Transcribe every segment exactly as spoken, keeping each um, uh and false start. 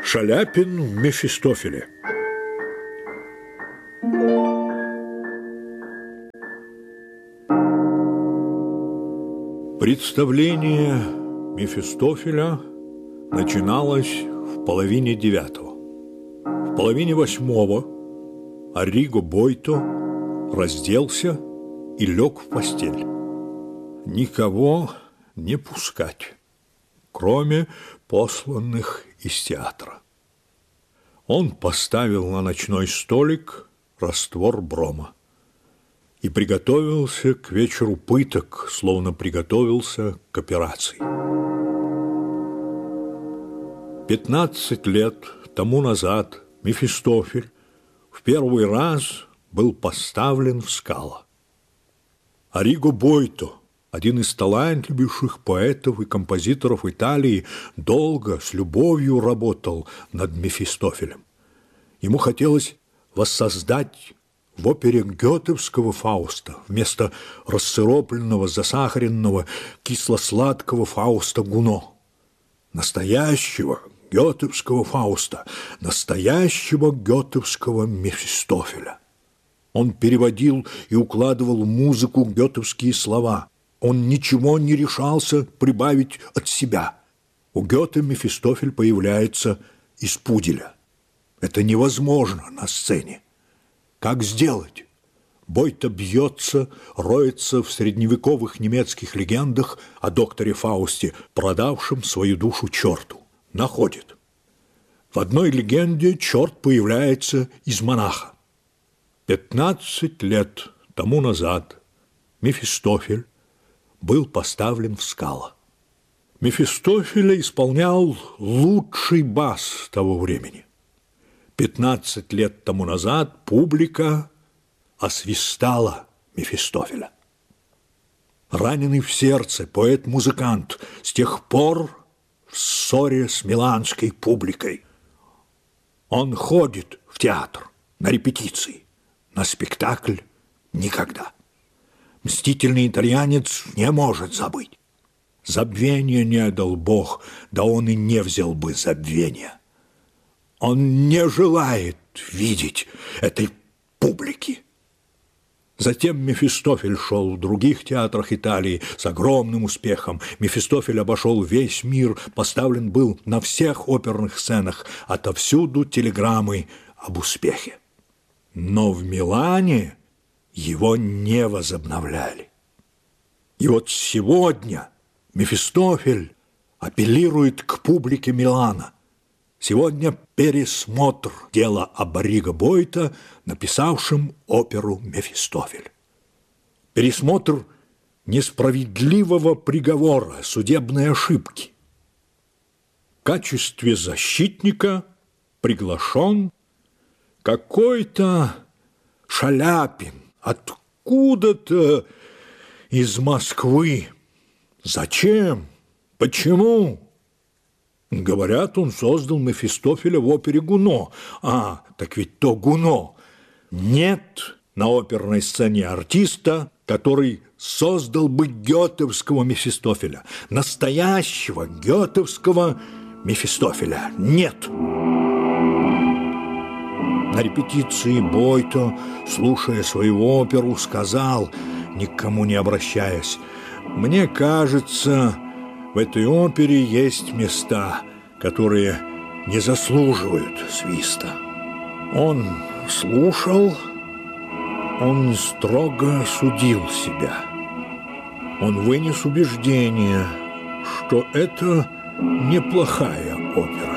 Шаляпин в Мефистофеле. Представление Мефистофеля начиналось в половине девятого. В половине восьмого Арриго Бойто разделся и лег в постель. Никого не пускать, кроме посланных из театра. Он поставил на ночной столик раствор брома и приготовился к вечеру пыток, словно приготовился к операции. Пятнадцать лет тому назад Мефистофель в первый раз был поставлен в Скала. Арриго Бойто, один из талантливейших поэтов и композиторов Италии, долго, с любовью работал над Мефистофелем. Ему хотелось воссоздать в опере гётовского Фауста вместо рассыропленного, засахаренного, кисло-сладкого Фауста Гуно настоящего гётовского Фауста, настоящего гётовского Мефистофеля. Он переводил и укладывал в музыку гётовские слова. Он ничего не решался прибавить от себя. У Гёте Мефистофель появляется из пуделя. Это невозможно на сцене. Как сделать? Бойто бьется, роется в средневековых немецких легендах о докторе Фаусте, продавшем свою душу черту. Находит. В одной легенде черт появляется из монаха. Пятнадцать лет тому назад Мефистофель был поставлен в Скала. Мефистофеля исполнял лучший бас того времени. Пятнадцать лет тому назад публика освистала Мефистофеля. Раненый в сердце поэт-музыкант с тех пор в ссоре с миланской публикой. Он ходит в театр на репетиции, на спектакль никогда. Мстительный итальянец не может забыть. Забвения не дал Бог, да он и не взял бы забвения. Он не желает видеть этой публики. Затем Мефистофель шел в других театрах Италии с огромным успехом. Мефистофель обошел весь мир, поставлен был на всех оперных сценах, отовсюду телеграммы об успехе. Но в Милане его не возобновляли. И вот сегодня Мефистофель апеллирует к публике Милана. Сегодня пересмотр дела об Арриго Бойто, написавшем оперу «Мефистофель». Пересмотр несправедливого приговора, судебной ошибки. В качестве защитника приглашен какой-то Шаляпин, откуда-то из Москвы. Зачем? Почему? Говорят, он создал Мефистофеля в опере Гуно. А, так ведь то Гуно. Нет на оперной сцене артиста, который создал бы гётовского Мефистофеля. Настоящего гётовского Мефистофеля нет. На репетиции Бойто, слушая свою оперу, сказал, никому не обращаясь: «Мне кажется, в этой опере есть места, которые не заслуживают свиста». Он слушал, он строго судил себя. Он вынес убеждение, что это неплохая опера.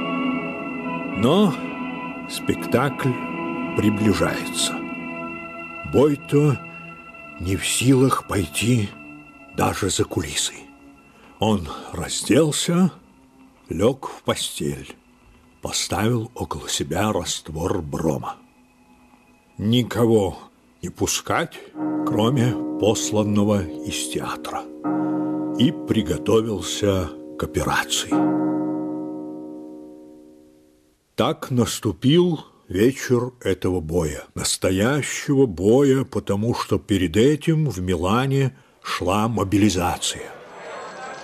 Но спектакль приближается. Бойто не в силах пойти даже за кулисы. Он разделся, лег в постель, поставил около себя раствор брома. Никого не пускать, кроме посланного из театра, и приготовился к операции. Так наступил вечер этого боя, настоящего боя, потому что перед этим в Милане шла мобилизация.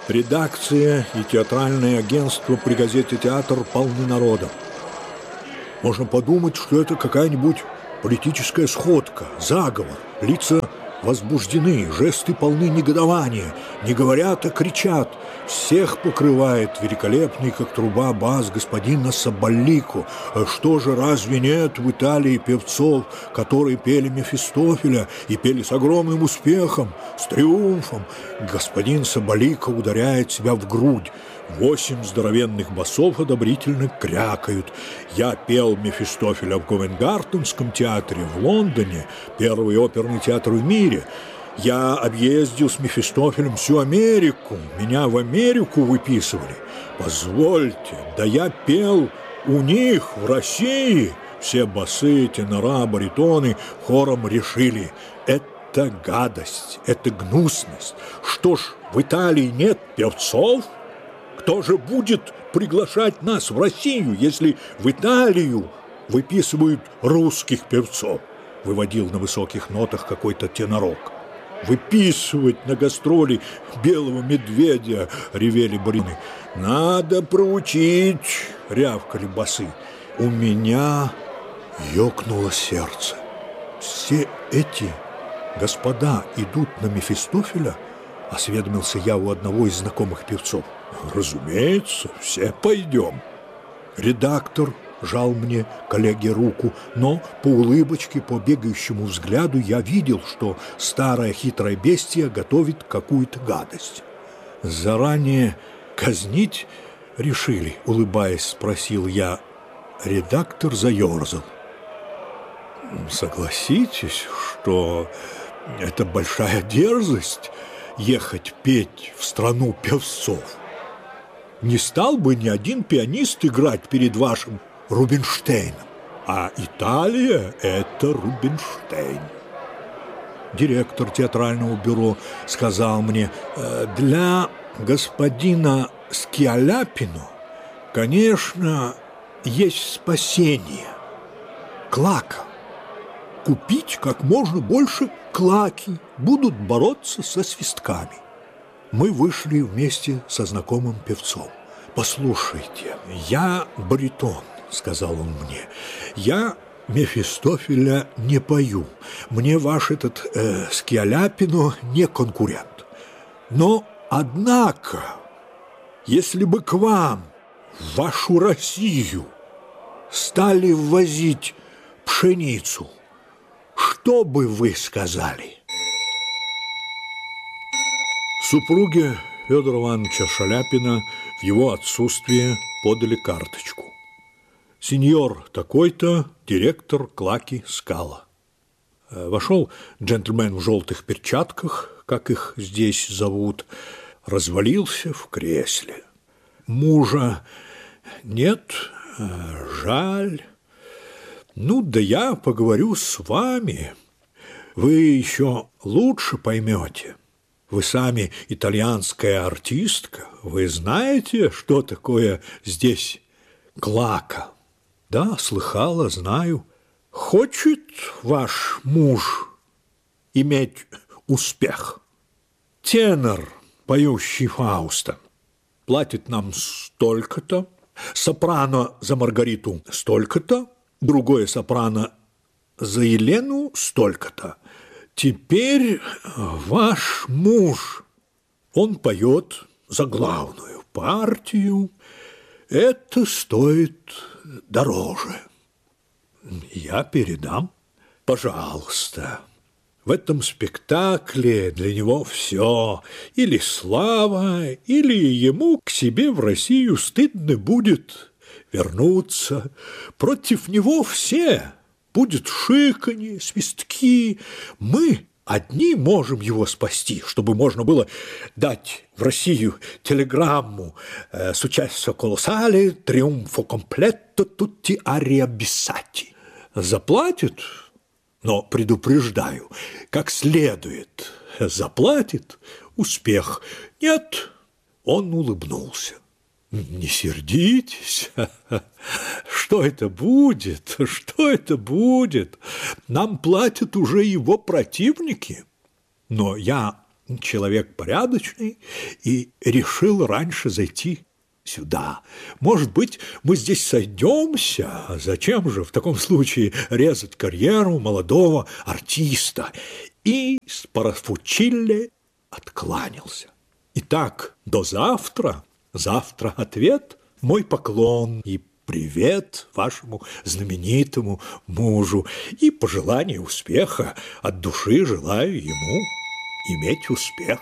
Редакция и театральное агентство при газете «Театр» полны народом. Можно подумать, что это какая-нибудь политическая сходка, заговор. Лица возбуждены, жесты полны негодования. Не говорят, а кричат. Всех покрывает великолепный, как труба, бас господина Соболико. Что же, разве нет в Италии певцов, которые пели Мефистофеля и пели с огромным успехом, с триумфом? Господин Соболико ударяет себя в грудь. Восемь здоровенных басов одобрительно крякают. Я пел Мефистофеля в Ковенгарденском театре в Лондоне, первый оперный театр в мире. Я объездил с Мефистофелем всю Америку. Меня в Америку выписывали. Позвольте, да я пел у них в России. Все басы, тенора, баритоны хором решили: это гадость, это гнусность. Что ж, в Италии нет певцов? Кто же будет приглашать нас в Россию, если в Италию выписывают русских певцов? Выводил на высоких нотах какой-то тенорок. Выписывать на гастроли белого медведя, ревели барины. Надо проучить, рявкали басы. У меня ёкнуло сердце. Все эти господа идут на Мефистофеля? Осведомился я у одного из знакомых певцов. Разумеется, все пойдем. Редактор жал мне, коллеге, руку, но по улыбочке, по бегающему взгляду я видел, что старая хитрая бестия готовит какую-то гадость. Заранее казнить решили, улыбаясь, спросил я. Редактор заерзал. Согласитесь, что это большая дерзость ехать петь в страну певцов. Не стал бы ни один пианист играть перед вашим Рубинштейном, а Италия – это Рубинштейн. Директор театрального бюро сказал мне: для господина Скиаляпино, конечно, есть спасение – клака. Купить как можно больше клаки, будут бороться со свистками. Мы вышли вместе со знакомым певцом. «Послушайте, я баритон», — сказал он мне. «Я Мефистофеля не пою. Мне ваш этот э, Скиаляпино не конкурент. Но, однако, если бы к вам, в вашу Россию, стали ввозить пшеницу, что бы вы сказали?» Супруге Федора Ивановича Шаляпина в его отсутствие подали карточку. Сеньор такой-то, директор Клаки Скала. Вошел джентльмен в желтых перчатках, как их здесь зовут, развалился в кресле. Мужа нет, жаль. Ну, да я поговорю с вами. Вы еще лучше поймете. Вы сами итальянская артистка. Вы знаете, что такое здесь клака? Да, слыхала, знаю. Хочет ваш муж иметь успех? Тенор, поющий Фауста, платит нам столько-то. Сопрано за Маргариту столько-то. Другое сопрано за Елену столько-то. Теперь ваш муж, он поет за главную партию. Это стоит дороже. Я передам. Пожалуйста. В этом спектакле для него все. Или слава, или ему к себе в Россию стыдно будет вернуться. Против него все. Будет шиканье, свистки. Мы одни можем его спасти, чтобы можно было дать в Россию телеграмму «Successo colossale, trionfo completo, tutti arrabbiati». Заплатит, но предупреждаю, как следует. Заплатит – успех. Нет, он улыбнулся. Не сердитесь. Что это будет? Что это будет? Нам платят уже его противники. Но я человек порядочный и решил раньше зайти сюда. Может быть, мы здесь сойдемся? Зачем же в таком случае резать карьеру молодого артиста? И Спарафуччиле откланялся. Итак, до завтра. Завтра ответ, мой поклон и привет вашему знаменитому мужу. И пожелание успеха. От души желаю ему иметь успех.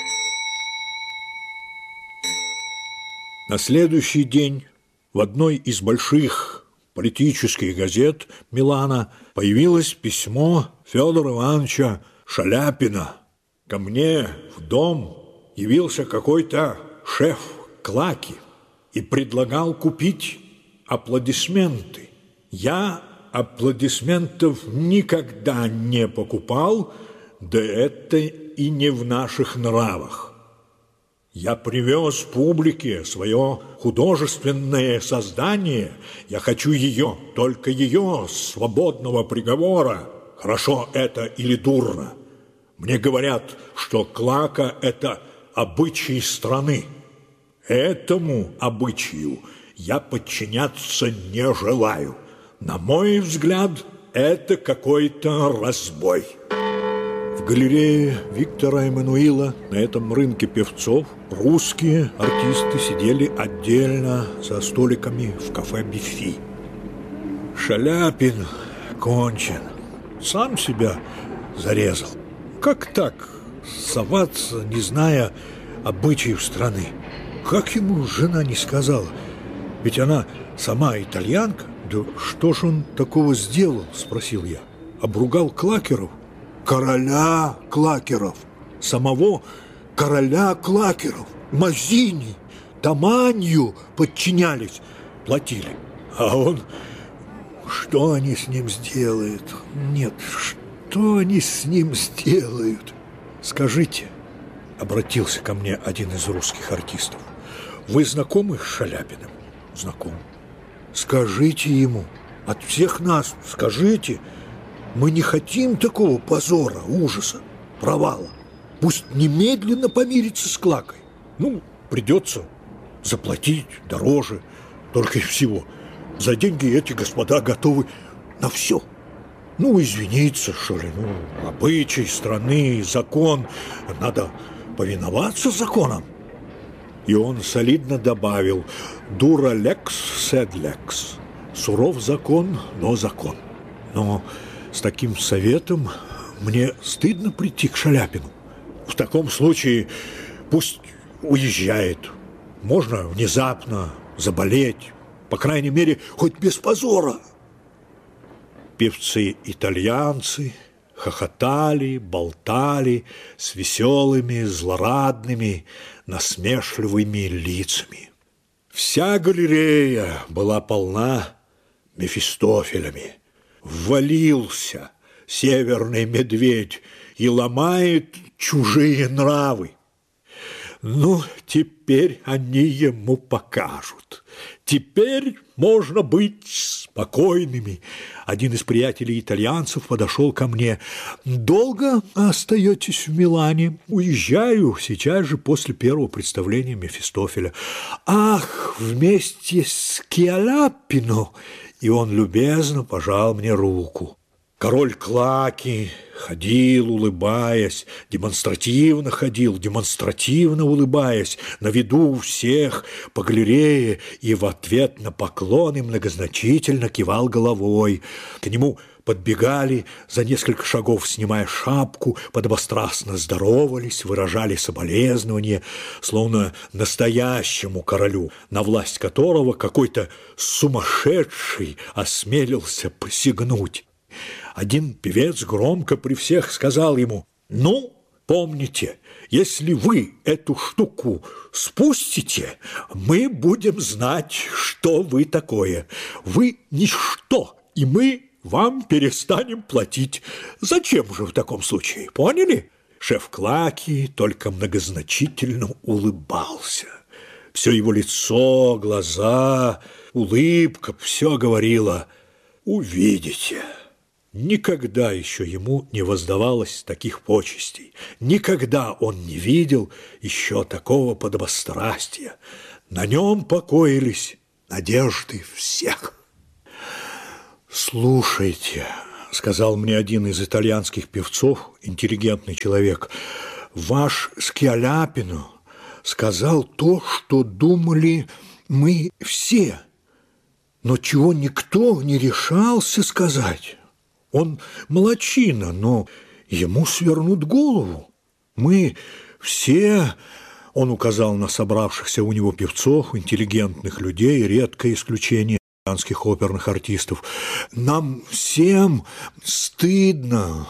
На следующий день в одной из больших политических газет Милана появилось письмо Федора Ивановича Шаляпина. Ко мне в дом явился какой-то шеф Клаки и предлагал купить аплодисменты. Я аплодисментов никогда не покупал, да это и не в наших нравах. Я привез публике свое художественное создание. Я хочу ее, только ее, свободного приговора. Хорошо это или дурно. Мне говорят, что Клака – это обычай страны. Этому обычаю я подчиняться не желаю. На мой взгляд, это какой-то разбой. В галерее Виктора Эммануила на этом рынке певцов русские артисты сидели отдельно за столиками в кафе «Бифи». Шаляпин кончен, сам себя зарезал. Как так соваться, не зная обычаев страны? Как ему жена не сказала? Ведь она сама итальянка. Да что ж он такого сделал, спросил я. Обругал клакеров? Короля клакеров, самого короля клакеров, Мазини, Таманью подчинялись, платили. А он, что они с ним сделают? Нет, что они с ним сделают? Скажите, обратился ко мне один из русских артистов, вы знакомы с Шаляпиным? Знаком. Скажите ему, от всех нас скажите, мы не хотим такого позора, ужаса, провала. Пусть немедленно помирится с Клакой. Ну, придется заплатить дороже, только и всего. За деньги эти господа готовы на все. Ну, извиниться, что ли, ну, обычай страны, закон. Надо повиноваться законам. И он солидно добавил: «Дура лекс, сед лекс». Суров закон, но закон. Но с таким советом мне стыдно прийти к Шаляпину. В таком случае пусть уезжает. Можно внезапно заболеть, по крайней мере, хоть без позора. Певцы-итальянцы хохотали, болтали с веселыми, злорадными, насмешливыми лицами. Вся галерея была полна Мефистофелями. Ввалился северный медведь и ломает чужие нравы. Ну, теперь они ему покажут. Теперь можно быть спокойными. Один из приятелей итальянцев подошел ко мне. «Долго остаетесь в Милане?» «Уезжаю сейчас же после первого представления Мефистофеля». «Ах, вместе с Шаляпино!» И он любезно пожал мне руку. Король Клаки ходил, улыбаясь, демонстративно ходил, демонстративно улыбаясь, на виду у всех по галерее, и в ответ на поклоны многозначительно кивал головой. К нему подбегали за несколько шагов, снимая шапку, подобострастно здоровались, выражали соболезнования, словно настоящему королю, на власть которого какой-то сумасшедший осмелился посягнуть. Один певец громко при всех сказал ему: «Ну, помните, если вы эту штуку спустите, мы будем знать, что вы такое. Вы ничто, и мы вам перестанем платить. Зачем же в таком случае, поняли?» Шеф Клаки только многозначительно улыбался. Все его лицо, глаза, улыбка, все говорило: «Увидите». Никогда еще ему не воздавалось таких почестей. Никогда он не видел еще такого подобострастия. На нем покоились надежды всех. «Слушайте», — сказал мне один из итальянских певцов, интеллигентный человек, «ваш Скиаляпино сказал то, что думали мы все, но чего никто не решался сказать. Он молодчина, но ему свернут голову. Мы все...» Он указал на собравшихся у него певцов, интеллигентных людей, редкое исключение итальянских оперных артистов. «Нам всем стыдно,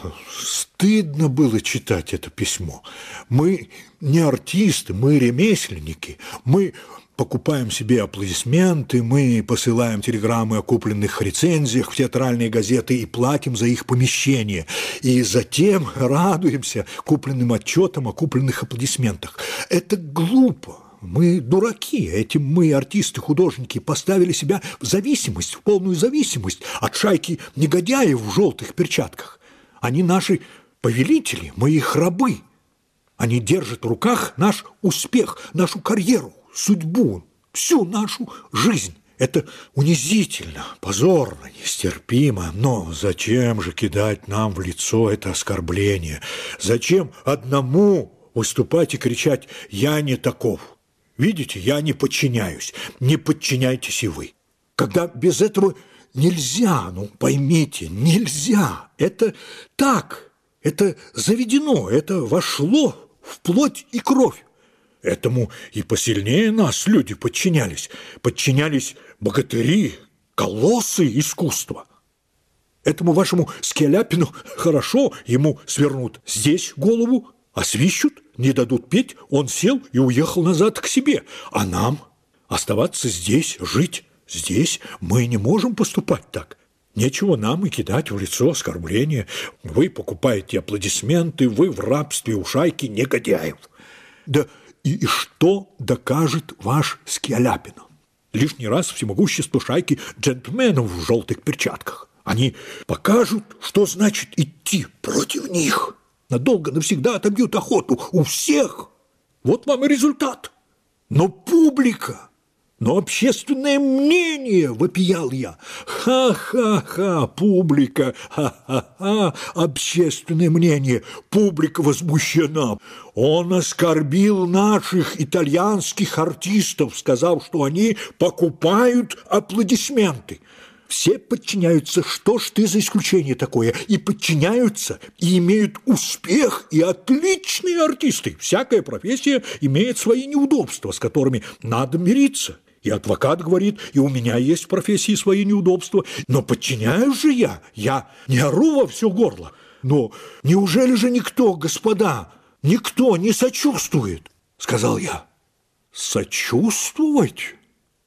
стыдно было читать это письмо. Мы не артисты, мы ремесленники, мы покупаем себе аплодисменты, мы посылаем телеграммы о купленных рецензиях в театральные газеты и платим за их помещение. И затем радуемся купленным отчетам о купленных аплодисментах. Это глупо. Мы дураки. Этим мы, артисты, художники, поставили себя в зависимость, в полную зависимость от шайки негодяев в желтых перчатках. Они наши повелители, мы их рабы. Они держат в руках наш успех, нашу карьеру, судьбу, всю нашу жизнь. Это унизительно, позорно, нестерпимо. Но зачем же кидать нам в лицо это оскорбление? Зачем одному выступать и кричать «я не таков»? Видите, я не подчиняюсь, не подчиняйтесь и вы. Когда без этого нельзя, ну поймите, нельзя. Это так, это заведено, это вошло в плоть и кровь. Этому и посильнее нас люди подчинялись. Подчинялись богатыри, колоссы искусства. Этому вашему Скиаляпину хорошо, ему свернут здесь голову, освищут, не дадут петь, он сел и уехал назад к себе. А нам оставаться здесь, жить здесь, мы не можем поступать так. Нечего нам и кидать в лицо оскорбления. Вы покупаете аплодисменты, вы в рабстве у шайки негодяев. Да и что докажет ваш Скиаляпино? Лишний раз всемогущество шайки джентльменов в желтых перчатках. Они покажут, что значит идти против них. Надолго, навсегда отобьют охоту у всех. Вот вам и результат. Но публика, но общественное мнение, вопиял я. Ха-ха-ха, публика, ха-ха-ха, общественное мнение. Публика возмущена. Он оскорбил наших итальянских артистов, сказав, что они покупают аплодисменты. Все подчиняются, что ж ты за исключение такое, и подчиняются, и имеют успех, и отличные артисты. Всякая профессия имеет свои неудобства, с которыми надо мириться. И адвокат говорит, и у меня есть в профессии свои неудобства, но подчиняюсь же я, я не ору во все горло. Но неужели же никто, господа, никто не сочувствует, сказал я. Сочувствовать?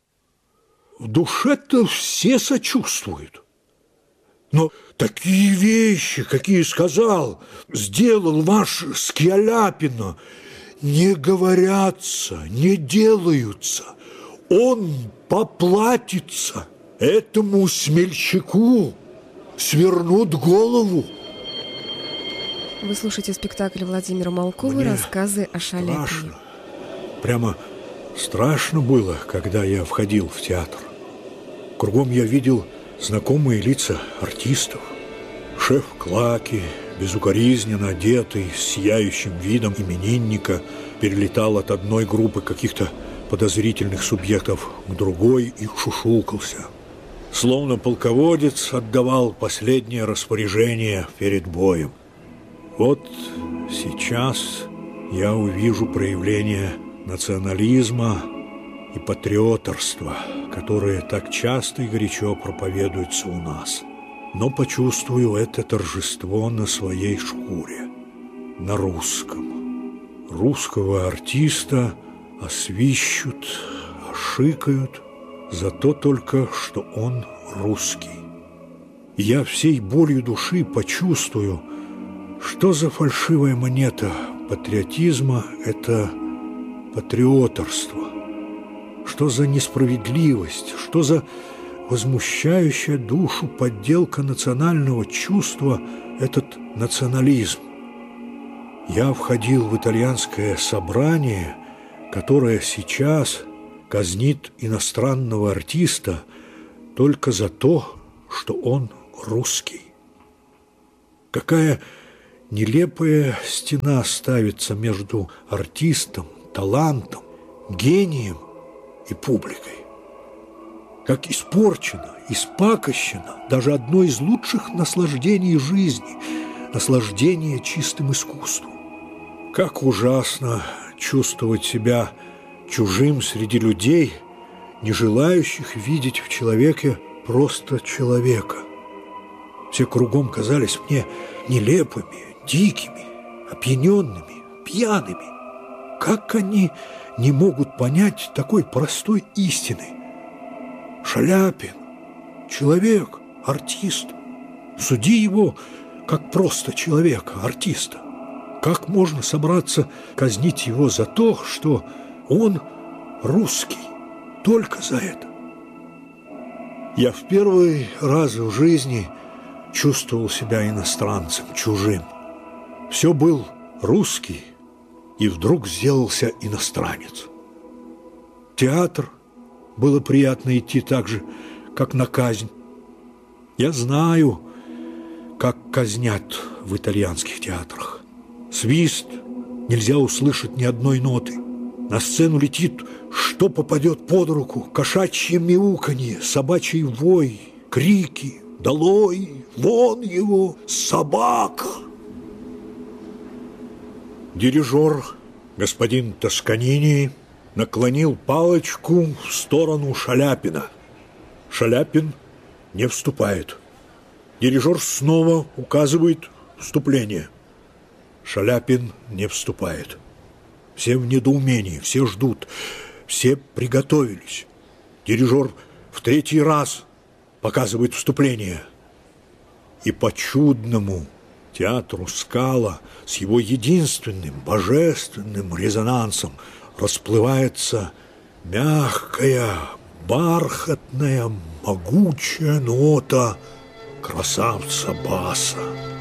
В душе-то все сочувствуют. Но такие вещи, какие сказал, сделал ваш Скиаляпино, не говорятся, не делаются. Он поплатится, этому смельчаку свернут голову. Вы слушаете спектакль Владимира Малкова Мне «Рассказы о Шаляпине». Страшно, прямо страшно было, когда я входил в театр. Кругом я видел знакомые лица артистов. Шеф Клаки, безукоризненно одетый, с сияющим видом именинника, перелетал от одной группы каких-то подозрительных субъектов к другой и шушукался. Словно полководец отдавал последнее распоряжение перед боем. Вот сейчас я увижу проявление национализма и патриотерства, которые так часто и горячо проповедуются у нас. Но почувствую это торжество на своей шкуре, на русском. Русского артиста освищут, ошикают за то только, что он русский. Я всей болью души почувствую, что за фальшивая монета патриотизма – это патриотерство. Что за несправедливость, что за возмущающая душу подделка национального чувства, этот национализм. Я входил в итальянское собрание, которое сейчас казнит иностранного артиста только за то, что он русский. Какая нелепая стена ставится между артистом, талантом, гением и публикой. Как испорчено, испакощено даже одно из лучших наслаждений жизни – наслаждение чистым искусством. Как ужасно чувствовать себя чужим среди людей, не желающих видеть в человеке просто человека. Все кругом казались мне нелепыми, дикими, опьяненными, пьяными. Как они не могут понять такой простой истины? Шаляпин – человек, артист. Суди его как просто человека, артиста. Как можно собраться казнить его за то, что он русский, только за это? Я в первый раз в жизни чувствовал себя иностранцем, чужим. Все был русский, и вдруг сделался иностранец. Театр было приятно идти так же, как на казнь. Я знаю, как казнят в итальянских театрах. Свист, нельзя услышать ни одной ноты. На сцену летит, что попадет под руку: кошачье мяуканье, собачий вой, крики: «Долой! Вон его! Собака!» Дирижер, господин Тосканини, наклонил палочку в сторону Шаляпина. Шаляпин не вступает. Дирижер снова указывает вступление. Шаляпин не вступает. Все в недоумении, все ждут, все приготовились. Дирижер в третий раз показывает вступление. И по чудному театру Скала с его единственным божественным резонансом расплывается мягкая, бархатная, могучая нота красавца баса.